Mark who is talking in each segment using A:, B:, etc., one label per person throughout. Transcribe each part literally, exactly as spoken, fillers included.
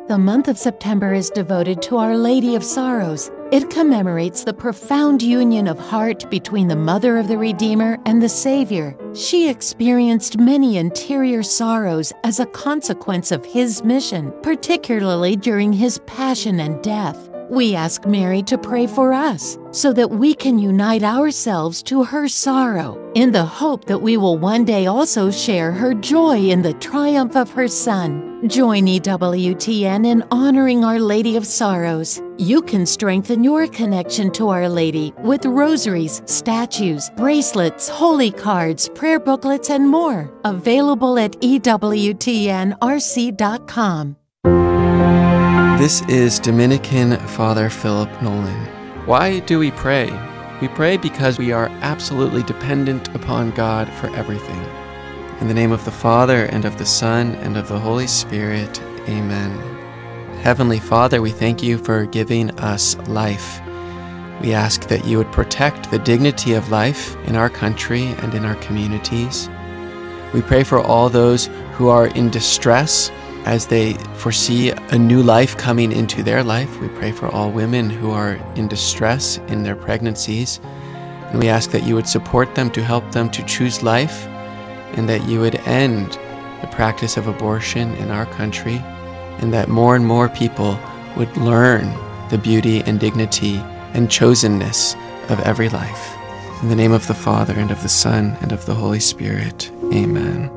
A: The month of September is devoted to Our Lady of Sorrows. It commemorates the profound union of heart between the Mother of the Redeemer and the Savior. She experienced many interior sorrows as a consequence of His mission, particularly during His passion and death. We ask Mary to pray for us so that we can unite ourselves to her sorrow in the hope that we will one day also share her joy in the triumph of her Son. Join E W T N in honoring Our Lady of Sorrows. You can strengthen your connection to Our Lady with rosaries, statues, bracelets, holy cards, prayer booklets, and more. Available at E W T N R C dot com.
B: This is Dominican Father Philip Nolan. Why do we pray? We pray because we are absolutely dependent upon God for everything. In the name of the Father, and of the Son, and of the Holy Spirit, amen. Heavenly Father, we thank you for giving us life. We ask that you would protect the dignity of life in our country and in our communities. We pray for all those who are in distress as they foresee a new life coming into their life. We pray for all women who are in distress in their pregnancies. And we ask that you would support them to help them to choose life, and that you would end the practice of abortion in our country, and that more and more people would learn the beauty and dignity and chosenness of every life. In the name of the Father, and of the Son, and of the Holy Spirit, amen.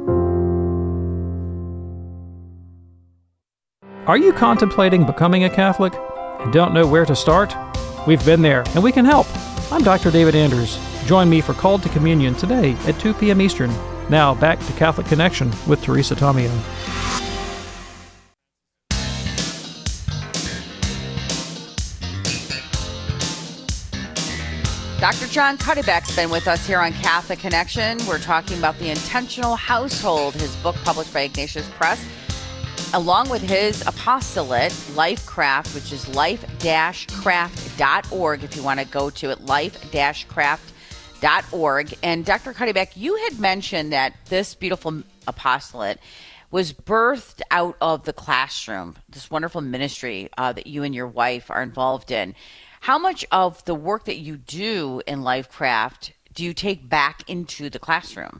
C: Are you contemplating becoming a Catholic and don't know where to start? We've been there, and we can help. I'm Doctor David Anders. Join me for Called to Communion today at two p.m. Eastern. Now, back to Catholic Connection with Teresa Tomeo.
D: Doctor John Cuddeback's been with us here on Catholic Connection. We're talking about The Intentional Household, his book published by Ignatius Press, along with his apostolate, LifeCraft, which is life dash craft dot org if you want to go to it, life dash craft dot org. And Doctor Cuddeback, you had mentioned that this beautiful apostolate was birthed out of the classroom, this wonderful ministry uh, that you and your wife are involved in. How much of the work that you do in LifeCraft do you take back into the classroom?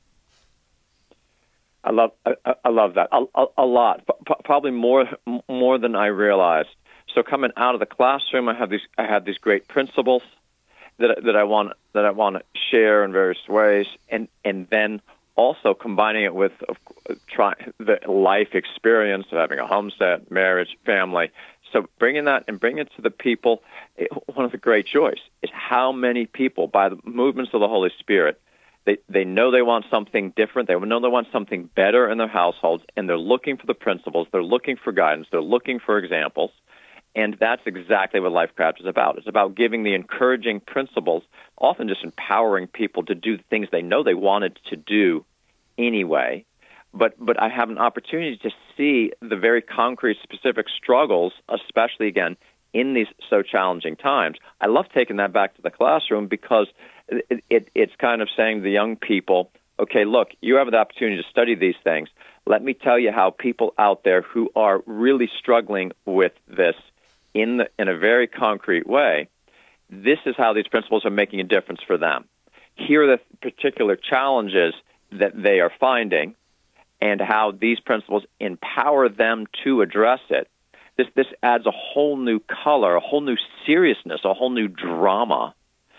E: I love I, I love that a, a, a lot, P- probably more more than I realized. So coming out of the classroom, I have these I have these great principles that that I want that I want to share in various ways, and and then also combining it with of, try, the life experience of having a homestead, marriage, family. So bringing that and bringing it to the people, it, one of the great joys is how many people, by the movements of the Holy Spirit, They they know they want something different. They know they want something better in their households, and they're looking for the principles. They're looking for guidance. They're looking for examples, and that's exactly what LifeCraft is about. It's about giving the encouraging principles, often just empowering people to do things they know they wanted to do anyway. But but I have an opportunity to see the very concrete, specific struggles, especially, again, in these so challenging times. I love taking that back to the classroom because It, it, it's kind of saying to the young people, okay, look, you have the opportunity to study these things. Let me tell you how people out there who are really struggling with this in the, in a very concrete way, this is how these principles are making a difference for them. Here are the particular challenges that they are finding and how these principles empower them to address it. This, this adds a whole new color, a whole new seriousness, a whole new drama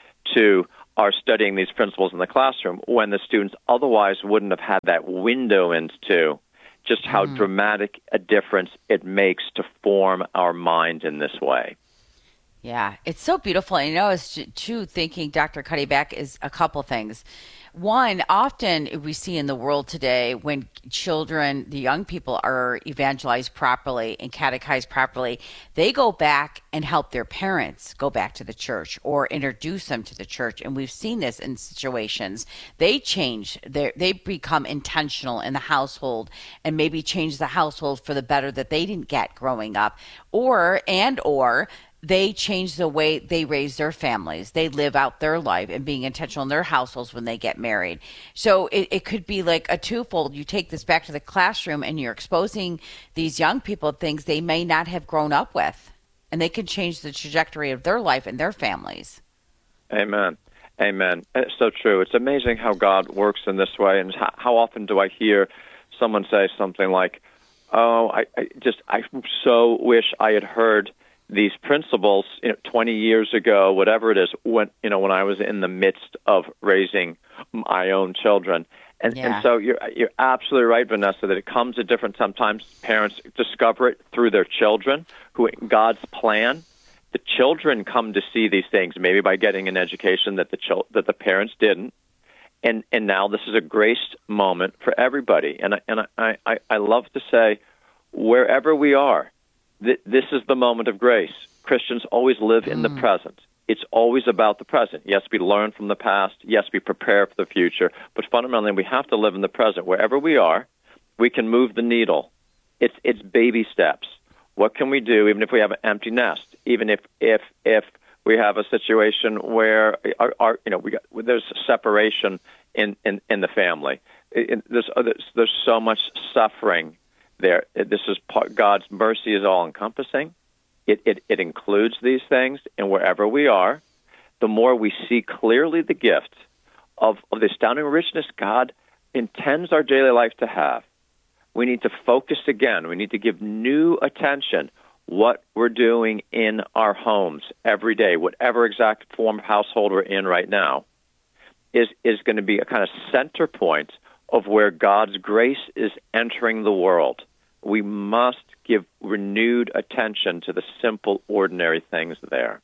E: to are studying these principles in the classroom when the students otherwise wouldn't have had that window into just how mm. dramatic a difference it makes to form our mind in this way.
D: Yeah, it's so beautiful. And, you know, it's too thinking, Doctor Cuddeback, is a couple things. One, often we see in the world today when children, the young people, are evangelized properly and catechized properly, they go back and help their parents go back to the church or introduce them to the church. And we've seen this in situations. They change, they become intentional in the household and maybe change the household for the better that they didn't get growing up. Or, and or, they change the way they raise their families. They live out their life and being intentional in their households when they get married. So it, it could be like a twofold. You take this back to the classroom and you're exposing these young people things they may not have grown up with, and they can change the trajectory of their life and their families.
E: Amen. Amen. It's so true. It's amazing how God works in this way. And how, how often do I hear someone say something like, oh, I, I just, I so wish I had heard these principles, you know, twenty years ago, whatever it is, when, you know, when I was in the midst of raising my own children. And,
D: Yeah.
E: and so you're, you're absolutely right, Vanessa, that it comes at different, sometimes parents discover it through their children, who God's plan. The children come to see these things, maybe by getting an education that the chil- that the parents didn't. And and now this is a grace moment for everybody. And I, and I, I, I love to say, wherever we are, th- this is the moment of grace. Christians always live in the present. It's always about the present. Yes, we learn from the past. Yes, we prepare for the future. But fundamentally, we have to live in the present. Wherever we are, we can move the needle. It's it's baby steps. What can we do, even if we have an empty nest? Even if if if we have a situation where our, our you know we got there's a separation in, in, in the family. It, there's, there's there's so much suffering there. This is part, God's mercy is all encompassing. It, it it includes these things, and wherever we are, the more we see clearly the gift of, of the astounding richness God intends our daily life to have. We need to focus again. We need to give new attention what we're doing in our homes every day, whatever exact form of household we're in right now, is, is going to be a kind of center point of where God's grace is entering the world. We must give renewed attention to the simple, ordinary things there.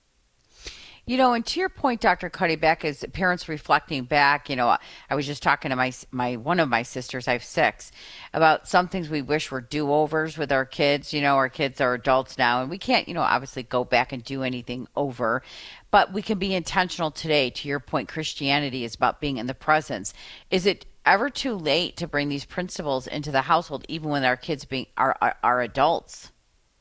D: You know, and to your point, Doctor Cuddeback, as parents reflecting back, you know, I was just talking to my my one of my sisters, I have six, about some things we wish were do-overs with our kids. You know, our kids are adults now, and we can't, you know, obviously go back and do anything over, but we can be intentional today. To your point, Christianity is about being in the presence. Is it ever too late to bring these principles into the household, even when our kids being are are, are adults?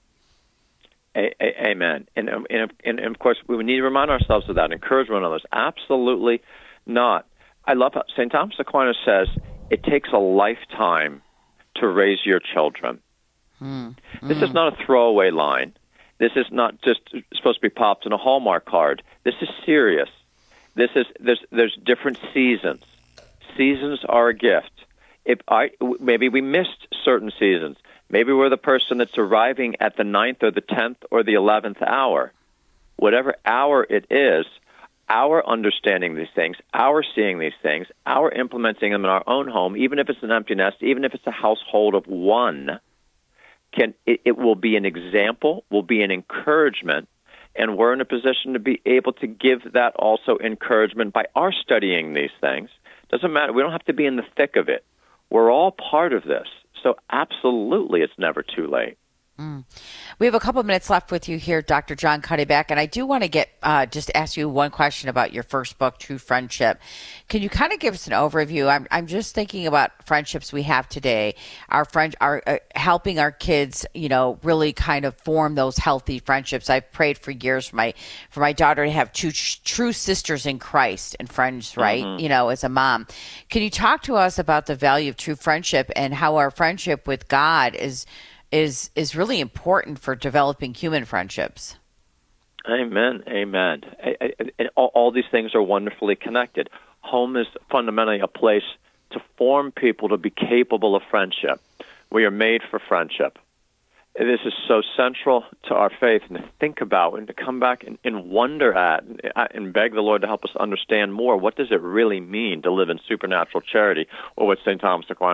E: A- a- amen. And, um, and, and, and, of course, we need to remind ourselves of that, encourage one another. Absolutely not. I love how Saint Thomas Aquinas says it takes a lifetime to raise your children. Mm. This mm. is not a throwaway line. This is not just supposed to be popped in a Hallmark card. This is serious. This is there's there's different seasons. Seasons are a gift. If I maybe we missed certain seasons. Maybe we're the person that's arriving at the ninth or the tenth or the eleventh hour. Whatever hour it is, our understanding these things, our seeing these things, our implementing them in our own home, even if it's an empty nest, even if it's a household of one, can it, it will be an example, will be an encouragement, and we're in a position to be able to give that also encouragement by our studying these things. Doesn't matter. We don't have to be in the thick of it. We're all part of this. So absolutely, it's never too late.
D: Mm. We have a couple minutes left with you here, Doctor John Cuddeback, and I do want to get uh, just ask you one question about your first book, True Friendship. Can you kind of give us an overview? I'm I'm just thinking about friendships we have today. Our friend, our uh, helping our kids, you know, really kind of form those healthy friendships. I've prayed for years for my for my daughter to have two true sisters in Christ and friends, right? Mm-hmm. You know, as a mom. Can you talk to us about the value of true friendship and how our friendship with God is is is really important for developing human friendships?
E: Amen. Amen. I, I, and all, all these things are wonderfully connected. Home is fundamentally a place to form people to be capable of friendship. We are made for friendship. This is so central to our faith, and to think about and to come back and, and wonder at and beg the Lord to help us understand more. What does it really mean to live in supernatural charity, or what Saint Thomas Aquinas